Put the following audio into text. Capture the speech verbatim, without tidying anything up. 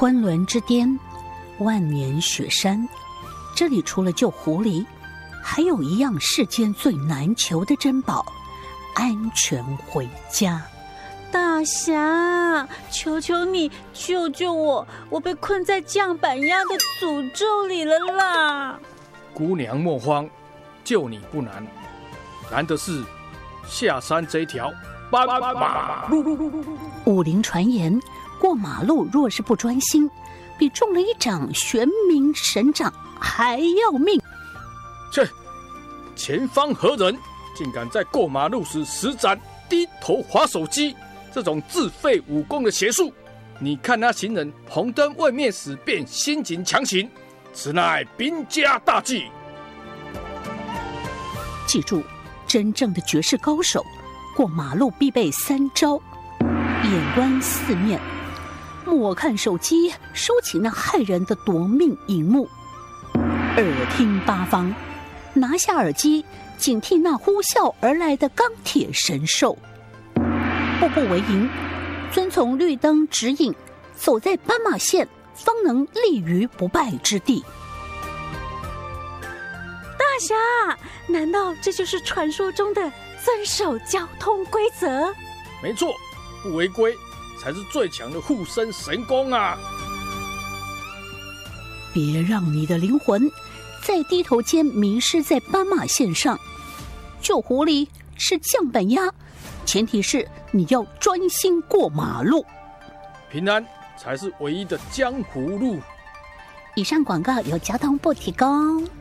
昆仑之巅，万年雪山，这里除了救狐狸，还有一样世间最难求的珍宝——安全回家。 大侠，求求你救救我，我被困在降板鸭的诅咒里了啦！ 姑娘莫慌，救你不难，难的是下山这条斑马路。 武林传言，过马路若是不专心，比中了一掌玄冥神掌还要命。 切，前方何人竟敢在过马路时施展低头滑手机这种自废武功的邪术？你看那行人红灯未灭时便心急强行，此乃兵家大忌。 记住，真正的绝世高手过马路必备三招：眼观四面，莫看手机，收起那害人的夺命荧幕；耳听八方，拿下耳机，警惕那呼啸而来的钢铁神兽。步步为营，遵从绿灯指引，走在斑马线，方能立于不败之地。 大侠，难道这就是传说中的遵守交通规则？ 没错，不违规才是最强的护身神功啊！ 别让你的灵魂在低头间迷失在斑马线上。救狐狸是降板鸭，前提是你要专心过马路， 平安才是唯一的江湖路。 以上广告由交通部提供。